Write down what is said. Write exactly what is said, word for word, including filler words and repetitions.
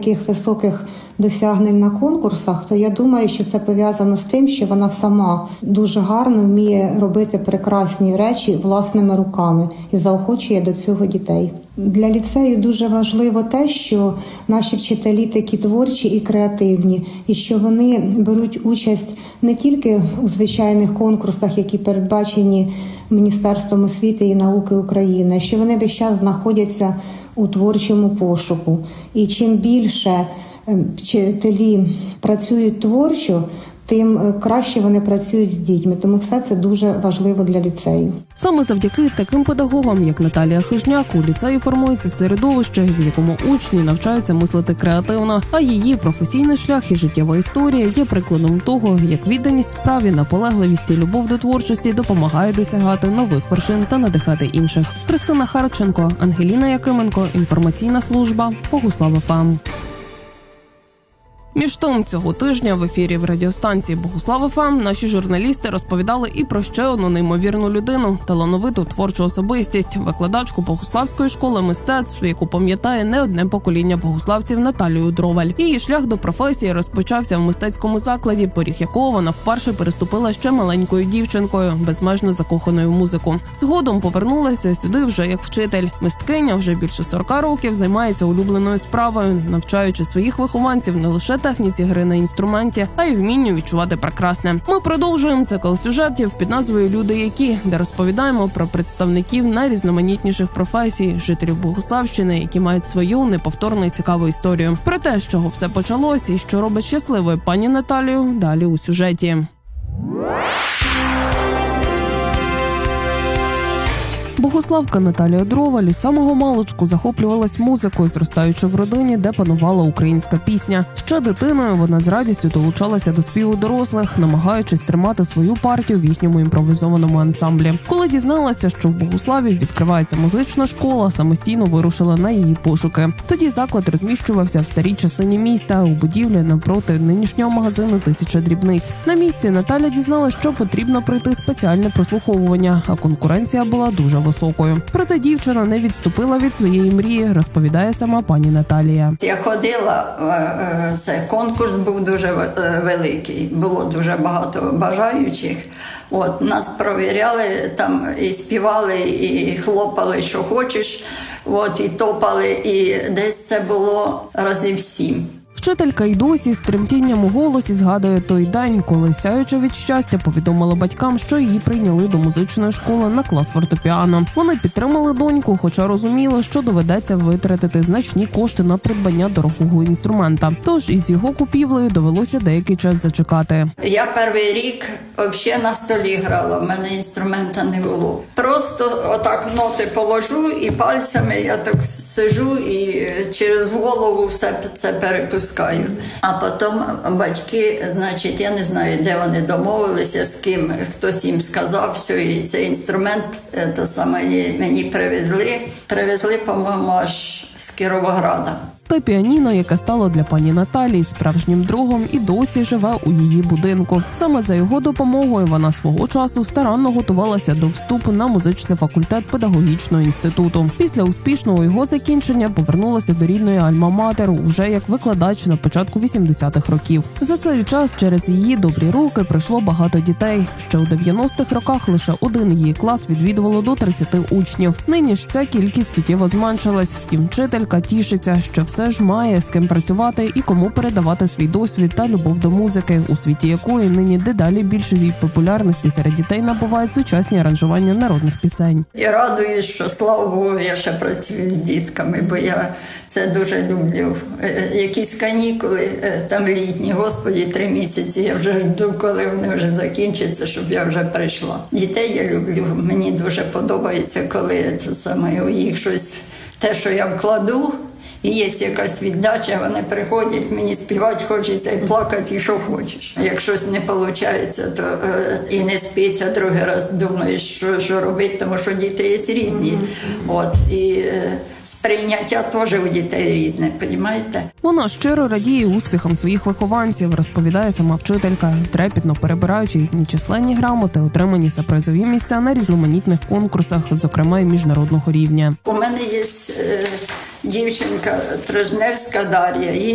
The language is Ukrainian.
таких високих досягнень на конкурсах, то я думаю, що це пов'язано з тим, що вона сама дуже гарно вміє робити прекрасні речі власними руками і заохочує до цього дітей. Для ліцею дуже важливо те, що наші вчителі такі творчі і креативні, і що вони беруть участь не тільки у звичайних конкурсах, які передбачені Міністерством освіти і науки України, а що вони весь час знаходяться у творчому пошуку. І чим більше вчителі працюють творчо, тим краще вони працюють з дітьми. Тому все це дуже важливо для ліцею. Саме завдяки таким педагогам, як Наталія Хижняк, у ліцеї формується середовище, в якому учні навчаються мислити креативно, а її професійний шлях і життєва історія є прикладом того, як відданість справі, наполегливість і любов до творчості допомагає досягати нових вершин та надихати інших. Христина Харченко, Ангеліна Якименко, інформаційна служба Богуслав еф ем. Між тим, цього тижня в ефірі в радіостанції Богуслав еф ем наші журналісти розповідали і про ще одну неймовірну людину – талановиту творчу особистість, викладачку Богуславської школи мистецтв, яку пам'ятає не одне покоління богуславців Наталію Дроваль. Її шлях до професії розпочався в мистецькому закладі, поріг якого вона вперше переступила ще маленькою дівчинкою, безмежно закоханою в музику. Згодом повернулася сюди вже як вчитель. Мисткиня вже більше сорока років займається улюбленою справою, навчаючи своїх вихованців не лише техніці гри на інструменті, а й вмінню відчувати прекрасне. Ми продовжуємо цикл сюжетів під назвою «Люди, які», де розповідаємо про представників найрізноманітніших професій, жителів Богуславщини, які мають свою неповторну і цікаву історію. Про те, з чого все почалось і що робить щасливою пані Наталію, далі у сюжеті. Богуславка Наталія Дроваль із самого маличку захоплювалась музикою, зростаючи в родині, де панувала українська пісня. Ще дитиною вона з радістю долучалася до співу дорослих, намагаючись тримати свою партію в їхньому імпровізованому ансамблі. Коли дізналася, що в Богуславі відкривається музична школа, самостійно вирушила на її пошуки. Тоді заклад розміщувався в старій частині міста, у будівлі навпроти нинішнього магазину «Тисяча дрібниць». На місці Наталя дізналася, що потрібно пройти спеціальне прослуховування, а конкуренція була дуже високою. Проте дівчина не відступила від своєї мрії, розповідає сама пані Наталія. Я ходила, цей конкурс був дуже великий, було дуже багато бажаючих. От, нас провіряли, там і співали, і хлопали, що хочеш, от, і топали, і десь це було разів сім. Вчителька й досі з тремтінням у голосі згадує той день, коли, сяюча від щастя, повідомила батькам, що її прийняли до музичної школи на клас фортепіано. Вони підтримали доньку, хоча розуміли, що доведеться витратити значні кошти на придбання дорогого інструмента. Тож із його купівлею довелося деякий час зачекати. Я перший рік взагалі на столі грала, в мене інструмента не було. Просто отак ноти положу і пальцями я так сижу і через голову все це перепускаю. А потім батьки, значить, я не знаю, де вони домовилися, з ким, хтось їм сказав, що і цей інструмент то саме мені привезли. Привезли, по-моєму, аж з Кіровограда. Те піаніно, яке стало для пані Наталії справжнім другом, і досі живе у її будинку. Саме за його допомогою вона свого часу старанно готувалася до вступу на музичний факультет педагогічного інституту. Після успішного його закінчення повернулася до рідної альма-матер уже як викладач на початку вісімдесятих років. За цей час через її добрі руки прийшло багато дітей. Ще у дев'яностих роках лише один її клас відвідувало до тридцяти учнів. Нині ж ця кількість суттєво зменшилась. Втім, вчителька тішиться, що все ж має з ким працювати і кому передавати свій досвід та любов до музики, у світі якої нині дедалі більшої популярності серед дітей набувають сучасні аранжування народних пісень. Я радуюсь, що, слава Богу, я ще працюю з дітками, бо я це дуже люблю. Якісь канікули, там літні, Господі, три місяці, я вже жду, коли вони вже закінчаться, щоб я вже прийшла. Дітей я люблю, мені дуже подобається, коли це саме у їх щось, те, що я вкладу, і є якась віддача, вони приходять, мені співати хочеться і плакати, і що хочеш. Як щось не виходить, то е, і не спиться, другий раз думаєш, що, що робити, тому що діти є різні. От, і е, сприйняття теж у дітей різне, розумієте? Вона щиро радіє успіхам своїх вихованців, розповідає сама вчителька, трепетно перебираючи їхні численні грамоти, отримані за призові місця на різноманітних конкурсах, зокрема і міжнародного рівня. У мене є е, дівчинка Трижневська Дар'я, їй